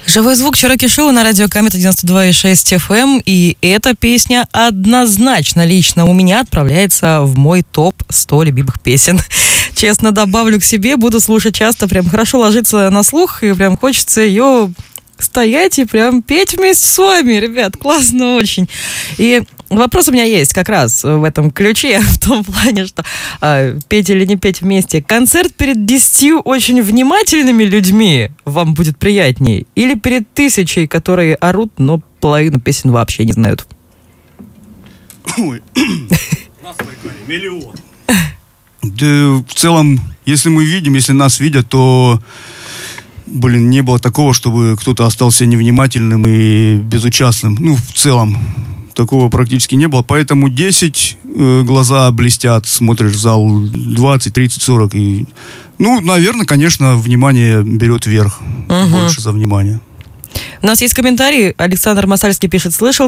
Живой звук Чироки Шоу на радио Комета 92,6 FM. И эта песня однозначно лично у меня отправляется в мой топ 100 любимых песен. Честно добавлю к себе, буду слушать часто, прям хорошо ложится на слух, и прям хочется ее стоять и прям петь вместе с вами, ребят, классно очень. И вопрос у меня есть как раз в этом ключе, в том плане, что петь или не петь вместе. Концерт перед 10 очень внимательными людьми вам будет приятнее? Или перед 1000, которые орут, но половину песен вообще не знают? Ой. Миллион. Да, в целом, если мы видим, если нас видят, то... не было такого, чтобы кто-то остался невнимательным и безучастным. В целом, такого практически не было. Поэтому 10 глаза блестят, смотришь в зал 20, 30, 40. И, наверное, конечно, внимание берет вверх. Больше за внимание. У нас есть комментарий. Александр Масальский пишет: слышал